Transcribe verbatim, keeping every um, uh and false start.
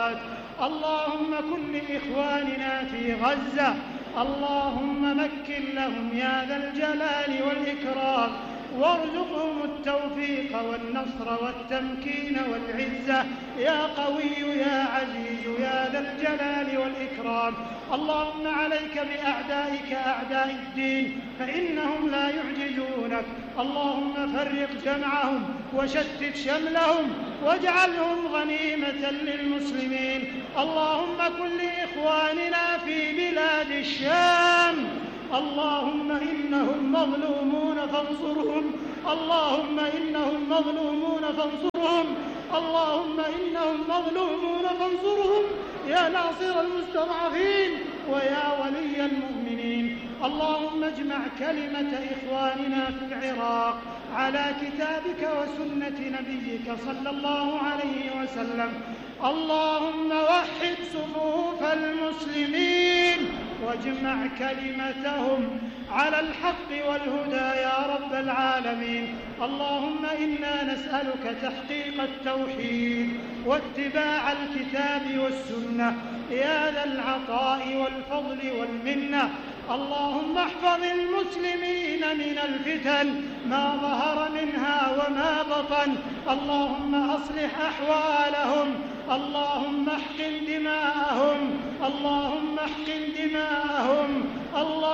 الصلوات. اللهم كن لإخواننا في غزة، اللهم مكن لهم يا ذا الجلال والإكرام، وارزقهم التوفيق والنصر والتمكين والعزة يا قوي يا عزيز يا ذا الجلال والإكرام. اللهم عليك بأعدائك أعداء الدين فإنهم لا يعجزونك. اللهم فرق جمعهم وشتت شملهم واجعلهم غنيمة للمسلمين. اللهم كن لإخواننا في بلاد الشام، اللهم إنهم مظلومون فانصرهم، اللهم إنهم مظلومون فانصرهم، اللهم إنهم مظلومون فانصرهم يا ناصر المستضعفين ويا ولي المؤمنين. اللهم اجمع كلمة إخواننا في العراق على كتابك وسنة نبيك صلى الله عليه وسلم. اللهم وحد صفوف المسلمين واجمع كلمتهم على الحق والهدى يا رب العالمين. اللهم إنا نسألك تحقيق التوحيد واتباع الكتاب والسنة يا ذا العطاء والفضل والمنة. اللهم احفظ المسلمين من الفتن ما ظهر منها وما بطن. اللهم أصلح أحوالهم، اللهم احقن دماءهم، اللهم احقن دماءهم، اللهم